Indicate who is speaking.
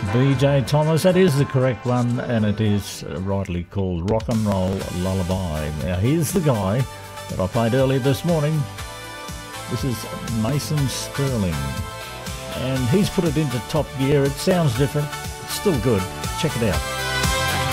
Speaker 1: BJ Thomas, that is the correct one, and it is rightly called Rock and Roll Lullaby. Now here's the guy that I played earlier this morning. This is Mason Sterling, and he's put it into top gear. It sounds different, it's still good. Check it out.